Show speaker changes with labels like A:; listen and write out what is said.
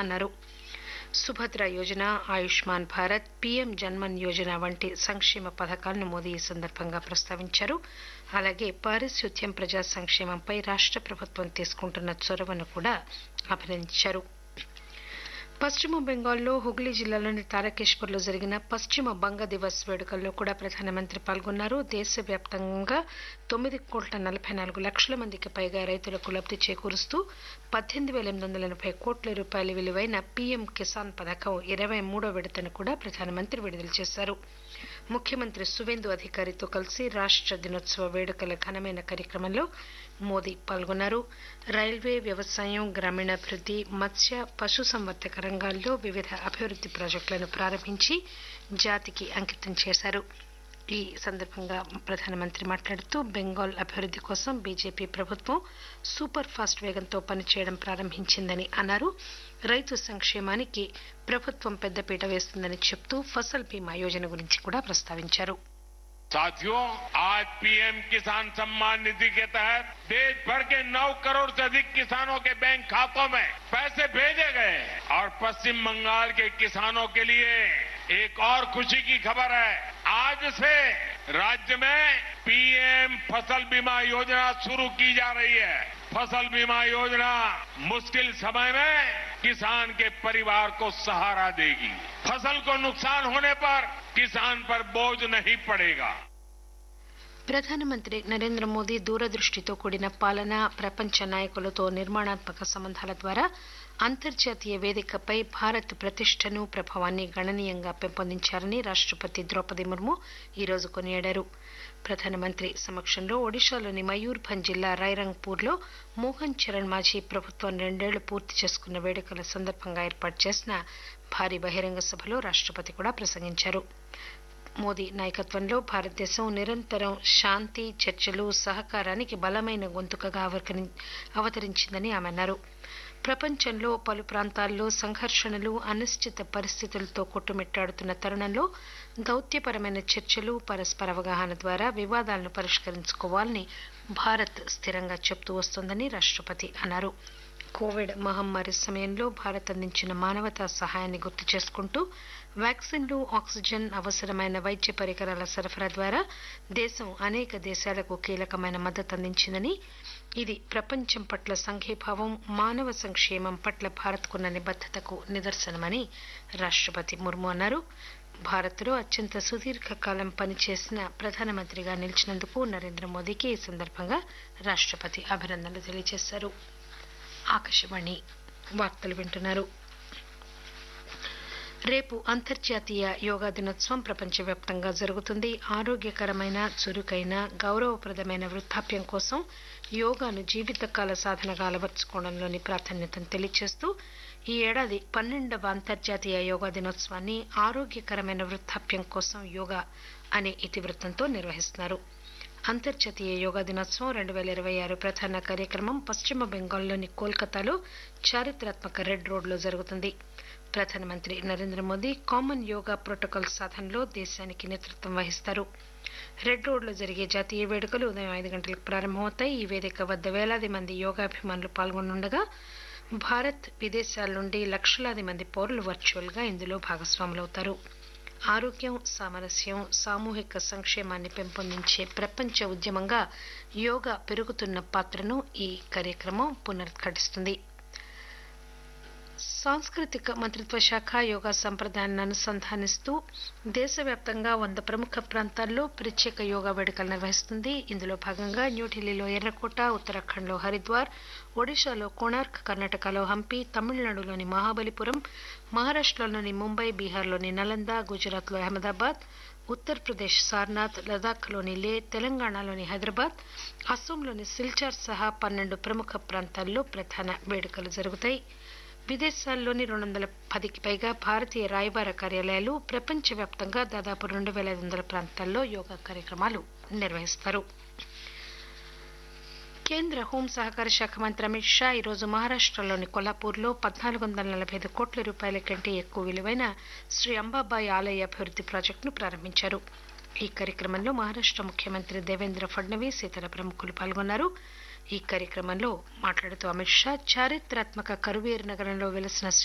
A: అన్నారు. సుభద్ర యోజన, ఆయుష్మాన్ భారత్, పీఎం జన్మన్ యోజన వంటి సంక్షేమ పథకాలను మోదీ ఈ సందర్భంగా ప్రస్తావించారు. అలాగే పారిశుద్ధ్యం, ప్రజా సంక్షేమంపై రాష్ట ప్రభుత్వం తీసుకుంటున్న చొరవను కూడా అభినందించారు. పశ్చిమ బెంగాల్లో హుగ్లీ జిల్లాలోని తారకేశ్వర్లో జరిగిన పశ్చిమ బంగ దివస్ వేడుకల్లో కూడా ప్రధానమంత్రి పాల్గొన్నారు. దేశవ్యాప్తంగా 9,44,00,000 మందికి పైగా రైతులకు లబ్ది చేకూరుస్తూ 18,880 కోట్ల రూపాయల విలువైన పీఎం కిసాన్ పథకం 23వ విడతను కూడా ప్రధానమంత్రి విడుదల చేశారు. ముఖ్యమంత్రి సువేందు అధికారితో కలిసి రాష్ట దినోత్సవ వేడుకల ఘనమైన కార్యక్రమంలో మోదీ పాల్గొన్నారు. రైల్వే, వ్యవసాయం, గ్రామీణాభివృద్ది, మత్స్య, పశుసంవర్ధక రంగాల్లో వివిధ అభివృద్ది ప్రాజెక్టులను ప్రారంభించి జాతికి అంకితం చేశారు. ఈ సందర్భంగా ప్రధానమంత్రి మాట్లాడుతూ బెంగాల్ అభివృద్ది కోసం బీజేపీ ప్రభుత్వం సూపర్ ఫాస్ట్ వేగంతో పనిచేయడం ప్రారంభించిందని అన్నారు. రైతు సంక్షేమానికి ప్రభుత్వం పెద్దపీట వేస్తుందని చెప్తూ ఫసల్ బీమా యోజన గురించి కూడా ప్రస్తావించారు.
B: साथियों, आज पीएम किसान सम्मान निधि के तहत देश भर के 9 करोड़ से अधिक किसानों के बैंक खातों में पैसे भेजे गए और पश्चिम बंगाल के किसानों के लिए एक और खुशी की खबर है. आज से राज्य में पीएम फसल बीमा योजना शुरू की जा रही है. फसल बीमा योजना मुश्किल समय में किसान के परिवार को सहारा देगी. फसल को नुकसान होने पर किसान पर बोझ नहीं पड़ेगा.
A: ప్రధానమంత్రి నరేంద్ర మోదీ దూరదృష్టితో కూడిన పాలన, ప్రపంచ నాయకులతో నిర్మాణాత్మక సంబంధాల ద్వారా అంతర్జాతీయ వేదికపై భారత్ ప్రతిష్టను, ప్రభావాన్ని గణనీయంగా పెంపొందించారని రాష్టపతి ద్రౌపది ముర్ము ఈరోజు కొనియాడారు. ప్రధానమంత్రి సమక్షంలో ఒడిశాలోని మయూర్భంజ్ జిల్లా రైరంగ్పూర్లో మోహన్ చరణ్ మాఝీ ప్రభుత్వం 2 ఏళ్లు పూర్తి చేసుకున్న వేడుకల సందర్భంగా ఏర్పాటు చేసిన భారీ బహిరంగ సభలో రాష్టపతి కూడా ప్రసంగించారు. మోదీ నాయకత్వంలో భారతదేశం నిరంతరం శాంతి, చర్చలు, సహకారానికి బలమైన గొంతుకగా అవతరించిందని ఆమె అన్నారు. ప్రపంచంలో పలు ప్రాంతాల్లో సంఘర్షణలు, అనిశ్చిత పరిస్థితులతో కొట్టుమిట్టాడుతున్న తరుణంలో దౌత్యపరమైన చర్చలు, పరస్పర అవగాహన ద్వారా వివాదాలను పరిష్కరించుకోవాలని భారత్ స్థిరంగా చెబుతూ వస్తోందని రాష్టపతి అన్నారు. కోవిడ్ మహమ్మారి సమయంలో భారత్ అందించిన మానవతా సహాయాన్ని గుర్తు చేసుకుంటూ వ్యాక్సిన్లు, ఆక్సిజన్, అవసరమైన వైద్య పరికరాల సరఫరా ద్వారా దేశం అనేక దేశాలకు కీలకమైన మద్దతు అందించిందని, ఇది ప్రపంచం పట్ల సంఘీభావం, మానవ సంక్షేమం పట్ల భారత్కున్న నిబద్దతకు నిదర్శనమని రాష్టపతి ముర్ము అన్నారు. భారత్లో అత్యంత సుదీర్ఘకాలం పనిచేసిన ప్రధానమంత్రిగా నిలిచినందుకు నరేంద్ర మోదీకి ఈ సందర్భంగా రాష్టపతి అభినందనలు తెలియజేశారు. ఆకాశవాణి వార్తలు వింటున్నారు. రేపు అంతర్జాతీయ యోగా దినోత్సవం ప్రపంచవ్యాప్తంగా జరుగుతుంది. ఆరోగ్యకరమైన, చురుకైన, గౌరవప్రదమైన వృద్ధాప్యం కోసం యోగాను జీవితకాల సాధనగా అలవర్చుకోవడంలోని ప్రాధాన్యతను తెలియజేస్తూ ఈ ఏడాది 12వ అంతర్జాతీయ యోగా దినోత్సవాన్ని ఆరోగ్యకరమైన వృద్ధాప్యం కోసం యోగా అనే ఇతివృత్తంతో నిర్వహిస్తున్నారు. అంతర్జాతీయ యోగా దినోత్సవం 2026 ప్రధాన కార్యక్రమం పశ్చిమ బెంగాల్లోని కోల్కతాలో చారిత్రాత్మక రెడ్ రోడ్లో జరుగుతుంది. ప్రధానమంత్రి నరేంద్ర మోదీ కామన్ యోగా ప్రోటోకాల్ సాధనలో దేశానికి నేతృత్వం వహిస్తారు. రెడ్ రోడ్లో జరిగే జాతీయ వేడుకలు ఉదయం 5 గంటలకు ప్రారంభమవుతాయి. ఈ వేదిక వద్ద వేలాది మంది యోగాభిమానులు పాల్గొననుండగా భారత్, విదేశాల నుండి లక్షలాది మంది పౌరులు వర్చువల్ గా ఇందులో భాగస్వాములవుతారు. ఆరోగ్యం, సామరస్యం, సామూహిక సంక్షేమాన్ని పెంపొందించే ప్రపంచ ఉద్యమంగా యోగా పెరుగుతున్న పాత్రను ఈ కార్యక్రమం పునరుద్ఘాటిస్తుంది. సాంస్కృతిక మంత్రిత్వ శాఖ యోగా సంప్రదాయాన్ని అనుసంధానిస్తూ దేశవ్యాప్తంగా 100 ప్రముఖ ప్రాంతాల్లో ప్రత్యేక యోగా వేడుకలు నిర్వహిస్తుంది. ఇందులో భాగంగా న్యూఢిల్లీలో ఎర్రకోట, ఉత్తరాఖండ్లో హరిద్వార్, ఒడిశాలో కోణార్క్, కర్ణాటకలో హంపి, తమిళనాడులోని మహాబలిపురం, మహారాష్టలోని ముంబై, బీహార్లోని నలంద, గుజరాత్లో అహ్మదాబాద్, ఉత్తరప్రదేశ్ సార్నాథ్, లదాఖ్లోని లే, తెలంగాణలోని హైదరాబాద్, అస్సోంలోని సిల్చార్ సహా 12 ప్రముఖ ప్రాంతాల్లో ప్రధాన వేడుకలు జరుగుతాయి. విదేశాల్లోని 210కి పైగా భారతీయ రాయబార కార్యాలయాలు, ప్రపంచవ్యాప్తంగా దాదాపు 2500 ప్రాంతాల్లో యోగా కార్యక్రమాలు నిర్వహిస్తారు. కేంద్ర హోం సహకార శాఖ మంత్రి అమిత్ షా ఈరోజు మహారాష్టలోని కొల్లాపూర్లో 1445 కోట్ల రూపాయల కంటే ఎక్కువ విలువైన శ్రీ అంబాబాయి ఆలయ అభివృద్ది ప్రాజెక్టును ప్రారంభించారు. ఈ కార్యక్రమంలో మహారాష్ట ముఖ్యమంత్రి దేవేంద్ర ఫడ్నవీస్, ఇతర ప్రముఖులు పాల్గొన్నారు. ఈ కార్యక్రమంలో మాట్లాడుతూ అమిత్ షా చారిత్రాత్మక కరువేరు నగరంలో వెలసిన